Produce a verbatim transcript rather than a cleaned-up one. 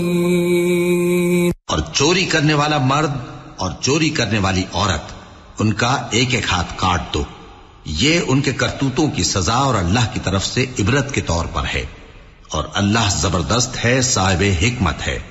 और चोरी करने वाला मर्द और चोरी करने वाली औरत, उनका एक एक हाथ काट दो। ये उनके करतूतों की सजा और अल्लाह की तरफ से इबरत के तौर पर है, और अल्लाह जबरदस्त है, साहिब हिकमत है।